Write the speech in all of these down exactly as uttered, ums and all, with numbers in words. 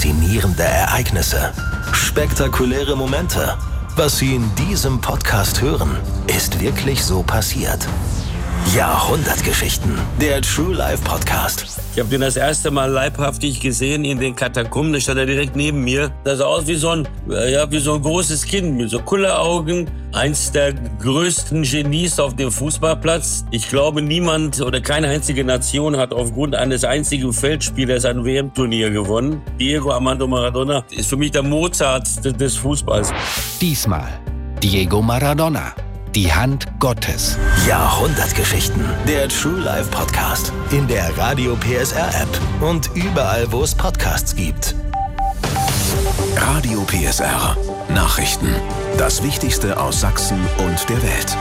faszinierende Ereignisse, spektakuläre Momente. Was Sie in diesem Podcast hören, ist wirklich so passiert. Jahrhundertgeschichten, der True Life Podcast. Ich habe den das erste Mal leibhaftig gesehen in den Katakomben. Da stand er direkt neben mir. Das sah aus wie so ein, ja, wie so ein großes Kind mit so Kulleraugen. Eins der größten Genies auf dem Fußballplatz. Ich glaube, niemand oder keine einzige Nation hat aufgrund eines einzigen Feldspielers ein W M-Turnier gewonnen. Diego Armando Maradona ist für mich der Mozart des Fußballs. Diesmal Diego Maradona. Die Hand Gottes. Jahrhundertgeschichten. Der True Life Podcast. In der Radio P S R App und überall, wo es Podcasts gibt. Radio P S R. Nachrichten. Das Wichtigste aus Sachsen und der Welt.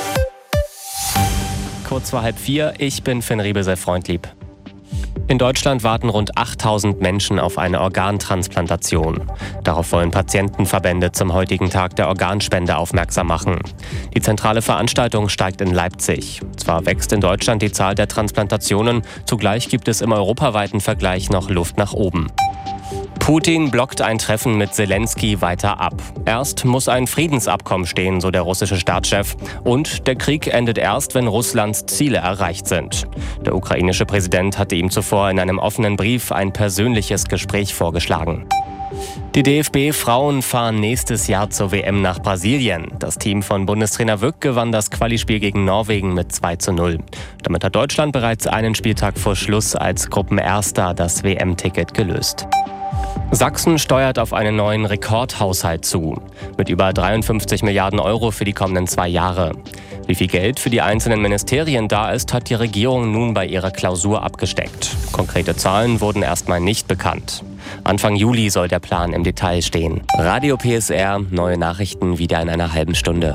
Kurz vor halb vier, ich bin Finn Riebesel-Freundlieb. In Deutschland warten rund achttausend Menschen auf eine Organtransplantation. Darauf wollen Patientenverbände zum heutigen Tag der Organspende aufmerksam machen. Die zentrale Veranstaltung steigt in Leipzig. Zwar wächst in Deutschland die Zahl der Transplantationen, zugleich gibt es im europaweiten Vergleich noch Luft nach oben. Putin blockt ein Treffen mit Zelensky weiter ab. Erst muss ein Friedensabkommen stehen, so der russische Staatschef. Und der Krieg endet erst, wenn Russlands Ziele erreicht sind. Der ukrainische Präsident hatte ihm zuvor in einem offenen Brief ein persönliches Gespräch vorgeschlagen. Die D F B-Frauen fahren nächstes Jahr zur W M nach Brasilien. Das Team von Bundestrainer Wück gewann das Qualispiel gegen Norwegen mit zwei zu null. Damit hat Deutschland bereits einen Spieltag vor Schluss als Gruppenerster das W M-Ticket gelöst. Sachsen steuert auf einen neuen Rekordhaushalt zu. Mit über dreiundfünfzig Milliarden Euro für die kommenden zwei Jahre. Wie viel Geld für die einzelnen Ministerien da ist, hat die Regierung nun bei ihrer Klausur abgesteckt. Konkrete Zahlen wurden erstmal nicht bekannt. Anfang Juli soll der Plan im Detail stehen. Radio P S R, neue Nachrichten wieder in einer halben Stunde.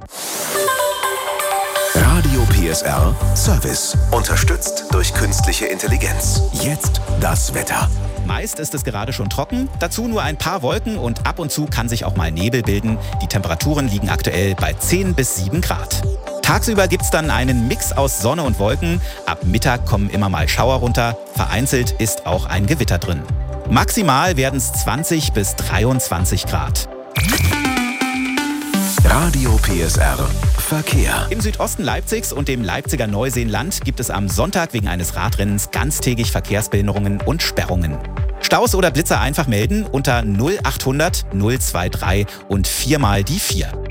Radio P S R Service. Unterstützt durch künstliche Intelligenz. Jetzt das Wetter. Meist ist es gerade schon trocken, dazu nur ein paar Wolken und ab und zu kann sich auch mal Nebel bilden. Die Temperaturen liegen aktuell bei zehn bis sieben Grad. Tagsüber gibt's dann einen Mix aus Sonne und Wolken. Ab Mittag kommen immer mal Schauer runter. Vereinzelt ist auch ein Gewitter drin. Maximal werden es zwanzig bis dreiundzwanzig Grad. Radio P S R Verkehr. Im Südosten Leipzigs und dem Leipziger Neuseenland gibt es am Sonntag wegen eines Radrennens ganztägig Verkehrsbehinderungen und Sperrungen. Staus oder Blitzer einfach melden unter null achthundert null drei drei und viermal die vier.